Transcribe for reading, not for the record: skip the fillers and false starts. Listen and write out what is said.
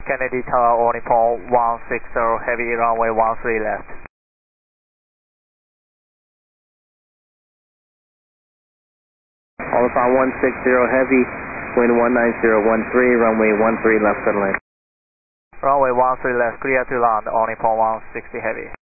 Kennedy Tower, all Nippon 160 heavy, runway 13 left. All Nippon 160 heavy, wind 19013, runway 13 left, clear to land. Runway 13 left, clear to land, all Nippon 160 heavy.